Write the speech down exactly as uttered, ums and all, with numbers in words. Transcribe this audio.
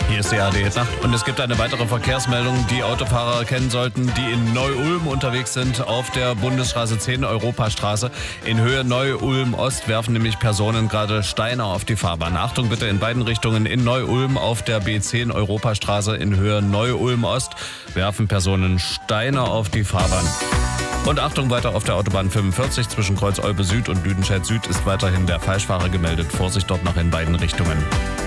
Hier ist die A R D-Nacht und es gibt eine weitere Verkehrsmeldung, die Autofahrer kennen sollten, die in Neu-Ulm unterwegs sind auf der Bundesstraße zehn Europastraße. In Höhe Neu-Ulm Ost werfen nämlich Personen gerade Steine auf die Fahrbahn. Achtung bitte in beiden Richtungen. In Neu-Ulm auf der B zehn Europastraße in Höhe Neu-Ulm Ost werfen Personen Steine auf die Fahrbahn. Und Achtung, weiter auf der Autobahn fünfundvierzig zwischen Kreuz Olpe Süd und Lüdenscheid Süd ist weiterhin der Falschfahrer gemeldet. Vorsicht dort noch in beiden Richtungen.